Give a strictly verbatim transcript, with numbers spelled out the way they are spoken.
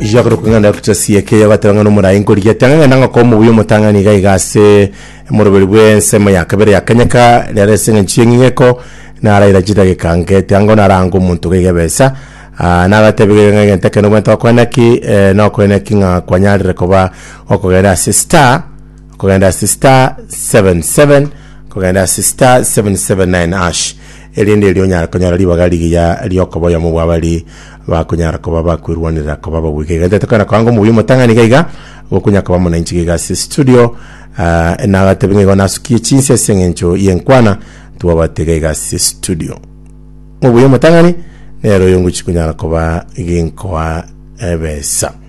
Jagro kungana kutasi yake ya batanga no mura ingori yatanga nanga ko mu buyo mutangani ga igase murubiri bwense mu yakabere yakanyaka leresenga ncingeko na ara irajida gekange tango narango muntu gegebesa na batebege ngenteke no mwento kwanaki no kwanaki nga kwanyarire koba okogenda sister okogenda sister seven seven okogenda sister seven seven nine ash elinde lyonyara konyara libagali ya lyokobo ya mu bwabali bakunyara ko baba kwirwanira ko baba wikega ndatakana kwango mu bimo tangani gaiga okunyaka bamo na inchiga studio uh, na batebenge gona suki chinse sengencho yenkwana tuwabategega studio mu bimo tangani nero yongu chikunyara ko ba iginkwa ebesa